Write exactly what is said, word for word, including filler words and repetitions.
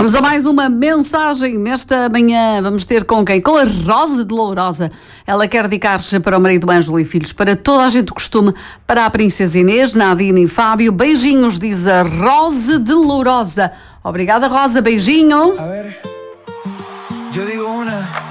Vamos a mais uma mensagem nesta manhã. Vamos ter com quem? Com a Rosa de Lourosa. Ela quer dedicar-se para o marido Ângelo e filhos, para toda a gente do costume, para a Princesa Inês, Nadine e Fábio. Beijinhos, diz a Rosa de Lourosa. Obrigada, Rosa. Beijinho. A ver, eu digo uma...